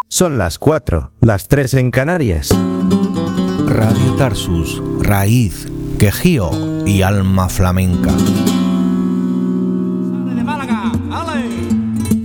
Son las 4, las 3 en Canarias. Radio Tarsus, raíz, quejío y alma flamenca.